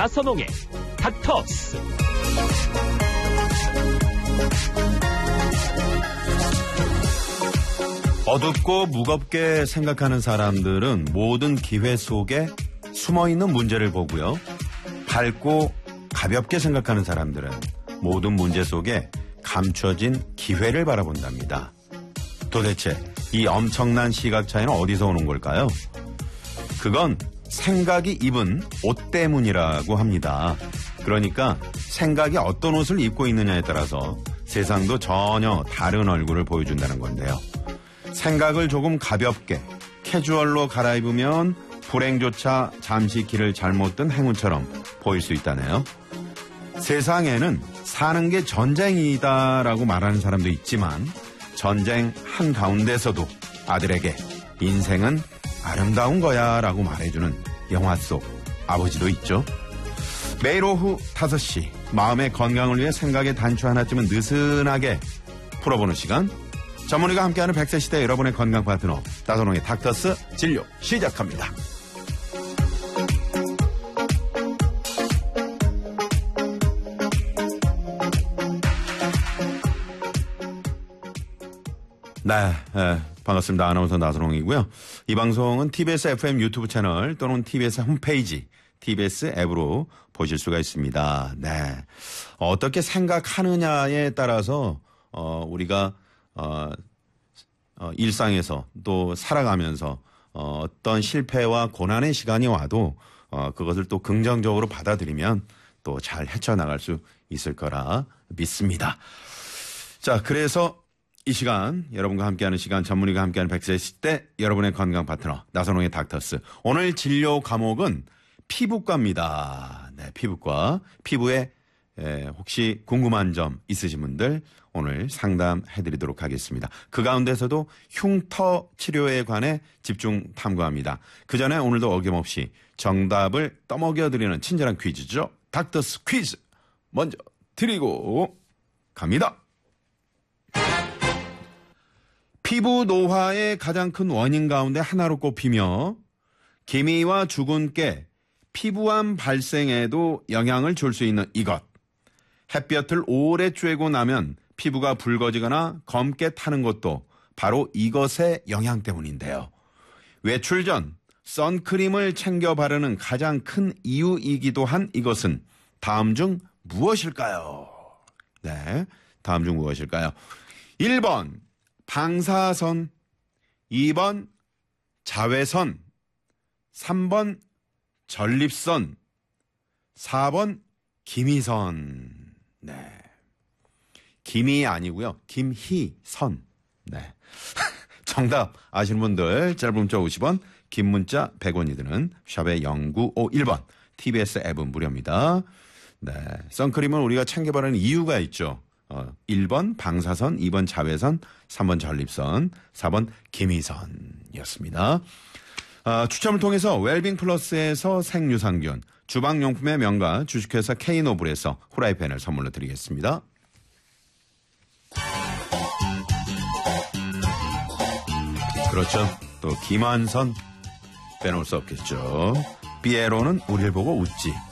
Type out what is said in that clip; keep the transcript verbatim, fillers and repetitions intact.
나선홍의 닥터스. 어둡고 무겁게 생각하는 사람들은 모든 기회 속에 숨어있는 문제를 보고요. 밝고 가볍게 생각하는 사람들은 모든 문제 속에 감춰진 기회를 바라본답니다. 도대체 이 엄청난 시각 차이는 어디서 오는 걸까요? 그건 생각이 입은 옷 때문이라고 합니다. 그러니까 생각이 어떤 옷을 입고 있느냐에 따라서 세상도 전혀 다른 얼굴을 보여준다는 건데요. 생각을 조금 가볍게 캐주얼로 갈아입으면 불행조차 잠시 길을 잘못 든 행운처럼 보일 수 있다네요. 세상에는 사는 게 전쟁이다라고 말하는 사람도 있지만 전쟁 한가운데서도 아들에게 인생은 아름다운 거야 라고 말해주는 영화 속 아버지도 있죠. 매일 오후 다섯 시 마음의 건강을 위해 생각의 단추 하나쯤은 느슨하게 풀어보는 시간, 전문의가 함께하는 백 세 시대 여러분의 건강 파트너 나선홍의 닥터스 진료 시작합니다. 네, 네, 반갑습니다. 아나운서 나선홍이고요. 이 방송은 티비에스 에프엠 유튜브 채널 또는 티비에스 홈페이지, 티비에스 앱으로 보실 수가 있습니다. 네, 어떻게 생각하느냐에 따라서 어, 우리가 어, 어, 일상에서 또 살아가면서 어, 어떤 실패와 고난의 시간이 와도 어, 그것을 또 긍정적으로 받아들이면 또 잘 헤쳐나갈 수 있을 거라 믿습니다. 자, 그래서 이 시간 여러분과 함께하는 시간, 전문의가 함께하는 백 세 시대 여러분의 건강 파트너 나선홍의 닥터스. 오늘 진료 과목은 피부과입니다. 네, 피부과. 피부에 에, 혹시 궁금한 점 있으신 분들 오늘 상담해드리도록 하겠습니다. 그 가운데서도 흉터 치료에 관해 집중 탐구합니다. 그 전에 오늘도 어김없이 정답을 떠먹여드리는 친절한 퀴즈죠. 닥터스 퀴즈 먼저 드리고 갑니다. 피부 노화의 가장 큰 원인 가운데 하나로 꼽히며 기미와 주근깨, 피부암 발생에도 영향을 줄 수 있는 이것. 햇볕을 오래 쬐고 나면 피부가 붉어지거나 검게 타는 것도 바로 이것의 영향 때문인데요. 외출 전 선크림을 챙겨 바르는 가장 큰 이유이기도 한 이것은 다음 중 무엇일까요? 네, 다음 중 무엇일까요? 일 번 방사선, 이 번 자외선, 삼 번 전립선, 사 번 기미선. 네. 김이 아니고요. 김희선. 네. 정답 아시는 분들 짧은 문자 오십 원, 긴 문자 백 원이 드는 샵의 영구오일 번. 티비에스 앱은 무료입니다. 네. 선크림은 우리가 챙겨 바르는 이유가 있죠. 어, 일 번 방사선, 이 번 자외선, 삼 번 전립선, 사 번 기미선이었습니다. 아, 추첨을 통해서 웰빙 플러스에서 생유산균, 주방용품의 명가 주식회사 K노블에서 후라이팬을 선물로 드리겠습니다. 그렇죠. 또 김한선 빼놓을 수 없겠죠. 삐에로는 우리를 보고 웃지.